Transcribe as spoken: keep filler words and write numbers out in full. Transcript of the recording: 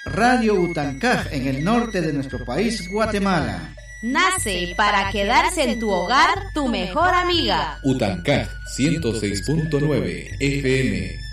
Radio Utancaj en el norte de nuestro país, Guatemala. Nace para quedarse en tu hogar, tu mejor amiga. Utancaj ciento seis punto nueve F M.